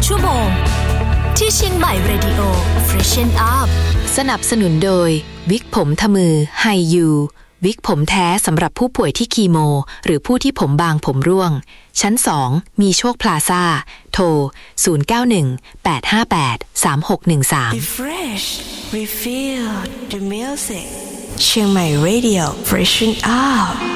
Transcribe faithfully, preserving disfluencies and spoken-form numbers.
ชั่วโมงที่เชียงใหม่เรดิโอ Freshen Up สนับสนุนโดยวิกผมทมือไฮยูวิกผมแท้สำหรับผู้ป่วยที่คีโมหรือผู้ที่ผมบางผมร่วงชั้นสองมีโชคพลาซ่าโทรศูนย์ เก้า หนึ่ง แปด ห้า แปด สาม หก หนึ่ง สาม Refresh Refill the music เชียงใหม่ Radio Freshen Up